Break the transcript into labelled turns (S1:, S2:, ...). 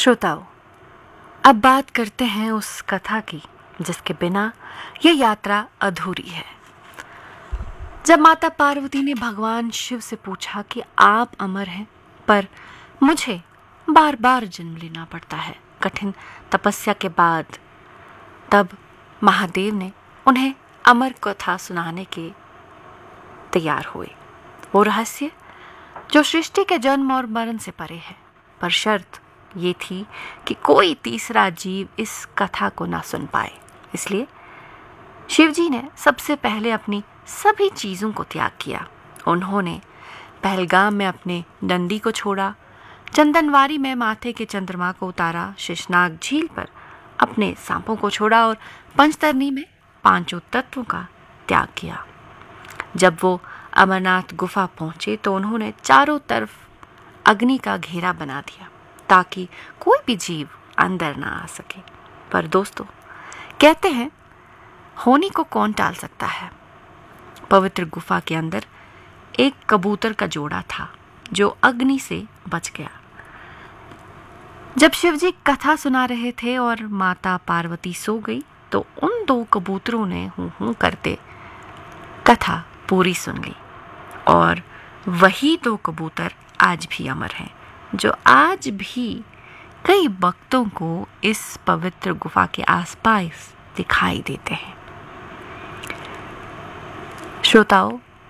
S1: श्रोताओं, अब बात करते हैं उस कथा की जिसके बिना यह यात्रा अधूरी है। जब माता पार्वती ने भगवान शिव से पूछा कि आप अमर हैं, पर मुझे बार बार जन्म लेना पड़ता है कठिन तपस्या के बाद, तब महादेव ने उन्हें अमर कथा सुनाने के तैयार हुए। वो रहस्य जो सृष्टि के जन्म और मरण से परे है, पर शर्त ये थी कि कोई तीसरा जीव इस कथा को ना सुन पाए। इसलिए शिवजी ने सबसे पहले अपनी सभी चीजों को त्याग किया। उन्होंने पहलगाम में अपने नंदी को छोड़ा, चंदनवारी में माथे के चंद्रमा को उतारा, शेषनाग झील पर अपने सांपों को छोड़ा और पंचतरनी में पांचों तत्वों का त्याग किया। जब वो अमरनाथ गुफा पहुंचे तो उन्होंने चारों तरफ अग्नि का घेरा बना दिया ताकि कोई भी जीव अंदर ना आ सके। पर दोस्तों, कहते हैं होनी को कौन टाल सकता है। पवित्र गुफा के अंदर एक कबूतर का जोड़ा था जो अग्नि से बच गया। जब शिवजी कथा सुना रहे थे और माता पार्वती सो गई तो उन दो कबूतरों ने हूं हूं करते कथा पूरी सुन ली, और वही दो कबूतर आज भी अमर हैं, जो आज भी कई भक्तों को इस पवित्र गुफा के आसपास दिखाई देते हैं। श्रोताओं,